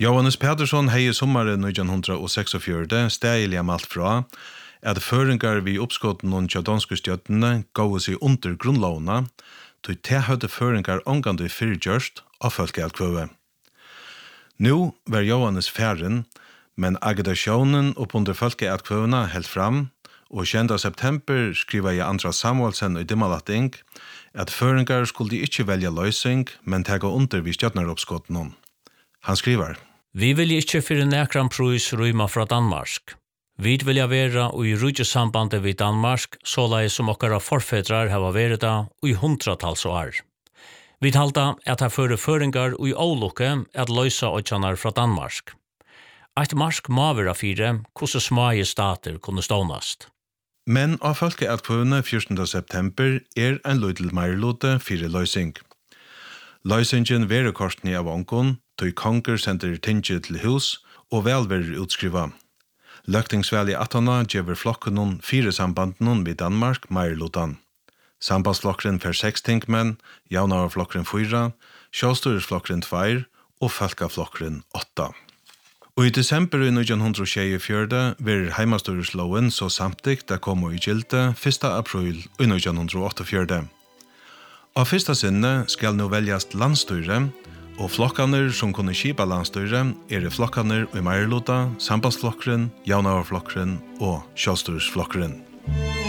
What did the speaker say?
Johannes Pedersen hei I sommaren 1946 stægilega malt fra at føringar vi oppskotten og danske stjøttene gav seg under grunnlovna, til det hadde føringar omgående fyrgjørst av folkealkvøve. Nå var Johannes færen, men agitationen oppunder folkealkvøvene helt fram, og 20. september skriver jeg Andra Samuelsen I Dimmalatting at føringar skulle ikke velge løsning, men tega under vid stjøtneroppskotten. Han skriver: Vi vil ikke for nekran prøys røyma fra Danmark. Vi vil være I rydgesambandet vid Danmark, såleis som okkara forfedrar hava vært da I 100-tals år. Vi halda at her føre føringar I ålukke at løysa åkjanar fra Danmark. Eit marsk må være fire, hvordan små stater kunne stånast. Men av folkealkvøvene 14. september en løydel meirlote fire løysing. Løysingen være kortni av ongon, tog konger sender tinget til hus og vel være utskriva. Løktingsvel I 18 gjever flokken fire sambanden vid Danmark meirlotan. Sambandsflokkeren for 6 tingmenn, Javnavarflokkeren 4, Sjåstøresflokkeren 2 og Falkaflokkeren 8. Og I desember 1924 var heimastøresloven så samtidig det kom I gilde 1. april 1948. Av første sinne skal nå velges landstyre, og flokkaner som kunne skipa landstyre flokkaner I Meirlota, Sambandsflokkeren, Javnavarflokkeren og Sjåstøresflokkeren.